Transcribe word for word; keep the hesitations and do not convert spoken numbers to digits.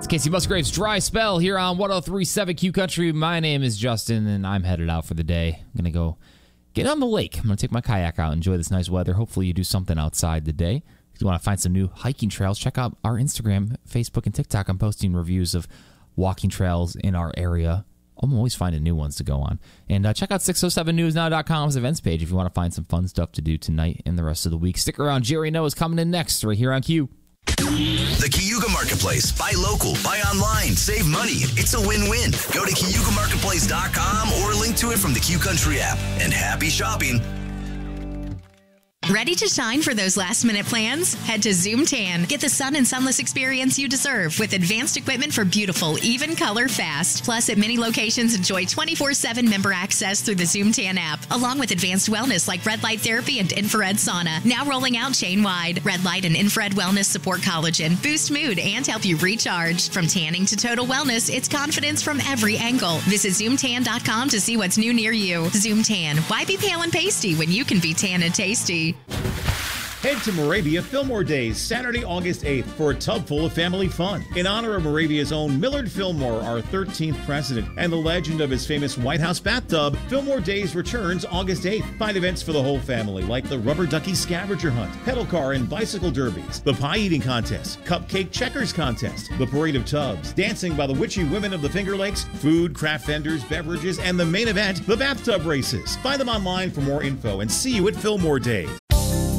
It's Casey Musgrave's Dry Spell here on one oh three point seven Q Country. My name is Justin, and I'm headed out for the day. I'm going to go get on the lake. I'm going to take my kayak out and enjoy this nice weather. Hopefully you do something outside today. If you want to find some new hiking trails, check out our Instagram, Facebook, and TikTok. I'm posting reviews of walking trails in our area. I'm always finding new ones to go on. And uh, check out six oh seven news now dot com's events page if you want to find some fun stuff to do tonight and the rest of the week. Stick around. Jerry Noah is coming in next right here on Q. The Cayuga Marketplace. Buy local, buy online, save money. It's a win-win. Go to cayuga marketplace dot com or link to it from the Q Country app. And happy shopping. Ready to shine for those last-minute plans? Head to Zoom Tan. Get the sun and sunless experience you deserve with advanced equipment for beautiful, even color fast. Plus, at many locations, enjoy twenty-four seven member access through the Zoom Tan app, along with advanced wellness like red light therapy and infrared sauna. Now rolling out chain-wide. Red light and infrared wellness support collagen, boost mood, and help you recharge. From tanning to total wellness, it's confidence from every angle. Visit zoom tan dot com to see what's new near you. Zoom Tan. Why be pale and pasty when you can be tan and tasty? Head to Moravia Fillmore Days, Saturday, August eighth, for a tub full of family fun. In honor of Moravia's own Millard Fillmore, our thirteenth president, and the legend of his famous White House bathtub, Fillmore Days returns August eighth. Find events for the whole family, like the rubber ducky scavenger hunt, pedal car and bicycle derbies, the pie eating contest, cupcake checkers contest, the parade of tubs, dancing by the witchy women of the Finger Lakes, food, craft vendors, beverages, and the main event, the bathtub races. Find them online for more info and see you at Fillmore Days.